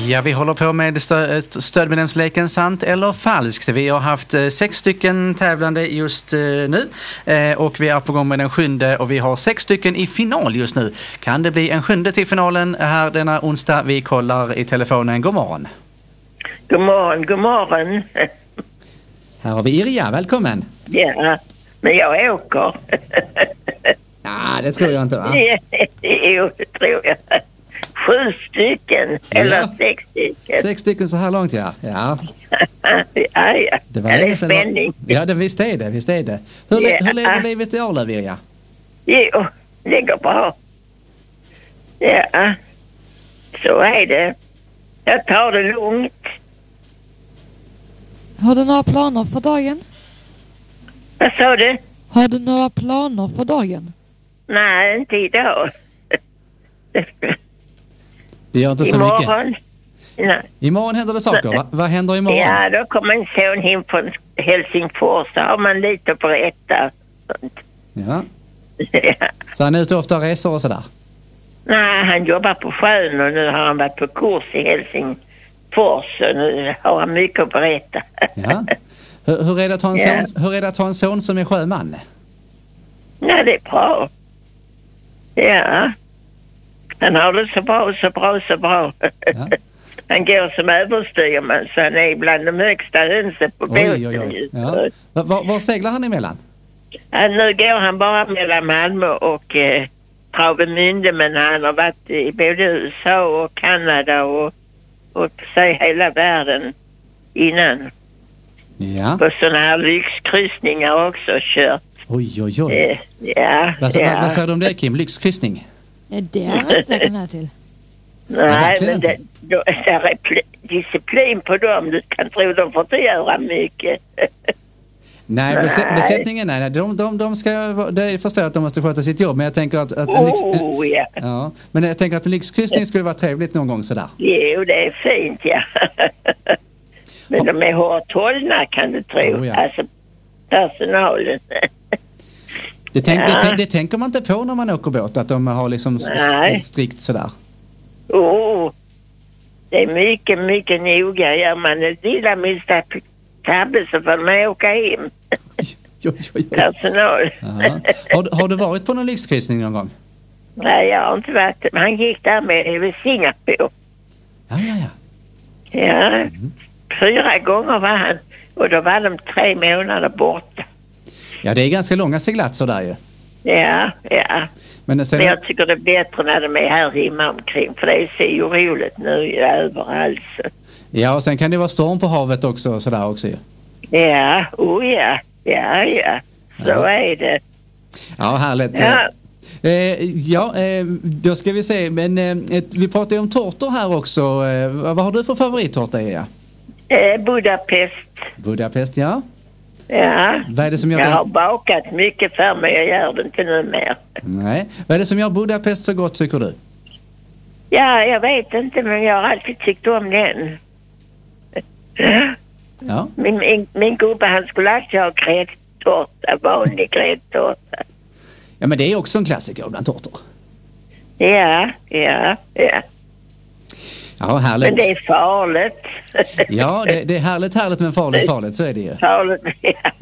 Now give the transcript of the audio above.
Ja, vi håller på med stödmedlemsleken sant eller falskt. Vi har haft 6 stycken tävlande just nu och vi är på gång med den 7:e och vi har 6 stycken i final just nu. Kan det bli en 7:e till finalen här denna onsdag? Vi kollar i telefonen. God morgon. God morgon, god morgon. Här har vi Irja, välkommen. Ja, men jag åker. Ja, det tror jag inte, va? Jo, det tror jag. 7 stycken, eller 6 stycken. 6 stycken så här långt, ja. Ja. Det var länge sedan. Spänning. Ja, visst är det. Hur lever livet i Arlöv, Irja? Jo, det går bra. Ja, så är det. Jag tar det lugnt. Har du några planer för dagen? Vad sa du? Har du några planer för dagen? Nej, inte idag. Det gör inte så imorgon. mycket. Nej. Imorgon händer det saker. Vad händer imorgon? Ja, då kommer en son hem från Helsingfors. Så har man lite att berätta. Ja. Ja. Så han är ute och ofta resor och sådär? Nej, han jobbar på sjön och nu har han varit på kurs i Helsingfors och nu har han mycket att berätta. Ja. Hur är det att ha en son som är sjöman? Ja, det är bra. Ja. Han har det så bra. Ja. Han går som överstyrman så han är bland de högsta hönsen på båten. Oj. Ja. Var seglar han emellan? Ja, nu går han bara mellan Malmö och Travemünde, men han har varit i både USA och Kanada och hela världen innan. Ja. På sådana här lyxkryssningar också kört. Oj. Ja. Vad säger du om det, Kim? Lyxkryssning? Ja, det har jag inte säkert med till. Nej, men det är disciplin på dem. Du kan tro de får inte göra mycket. Nej, besättningen, nej. De ska, det förstår jag att de måste sköta sitt jobb, men jag tänker att ja. Men jag tänker att en lyxkryssning skulle vara trevligt någon gång sådär. Jo, det är fint, ja. Men de är hårt hållna, kan du tro. Alltså, personalen. Det tänker man inte på när man åker båt, att de har liksom strikt sådär. Det är mycket noga. Gör man ett lilla minsta tabbe så får man åka hem. Personal. Har du varit på någon lyxkryssning någon gång? Nej, jag har inte varit. Han gick där med över Singapore. Ja. 4 gånger var han. Och då var de 3 månader borta. Ja, det är ganska långa seglatser där ju. Ja. Men jag tycker det är bättre när de är här hemma omkring. För det är så oroligt nu överallt. Ja, och sen kan det vara storm på havet också sådär också ju. Ja, ja. Så är det. Ja, härligt. Ja. Då ska vi se. Men vi pratar ju om tårtor här också. Vad har du för favorittårta, Eja? Budapest, ja. Ja, vad är det som gör jag har bakat mycket för mig, jag gör det inte nu mer. Nej, vad är det som gör Budapest så gott, tycker du? Ja, jag vet inte, men jag har alltid tyckt om den. Ja. Min gubbe, han skulle alltid ha gräddtårta, vanlig gräddtårta. Ja, men det är också en klassiker bland tårtor. Ja. Ja, härligt. Men det är farligt. Ja, det är härligt men farligt, så är det ju. Farligt, ja.